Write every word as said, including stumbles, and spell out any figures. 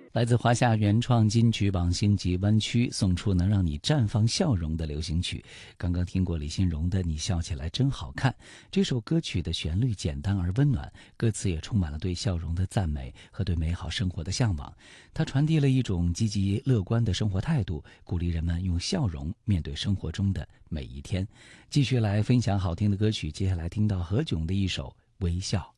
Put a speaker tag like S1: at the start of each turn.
S1: 来自华夏原创金曲榜星级湾区送出能让你绽放笑容的流行曲。刚刚听过李欣荣的《你笑起来真好看》，这首歌曲的旋律简单而温暖，歌词也充满了对笑容的赞美和对美好生活的向往。它传递了一种积极乐观的生活态度，鼓励人们用笑容面对生活中的每一天。继续来分享好听的歌曲，接下来听到何炅的一首《微笑》。